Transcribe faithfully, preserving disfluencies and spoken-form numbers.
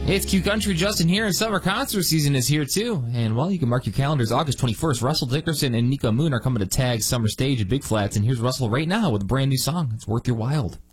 Hey, it's Q Country, Justin here, and summer concert season is here too. And well, you can mark your calendars. August twenty-first, Russell Dickerson and Nico Moon are coming to Tag Summer Stage at Big Flats, and here's Russell right now with a brand new song. It's Worth Your Wild.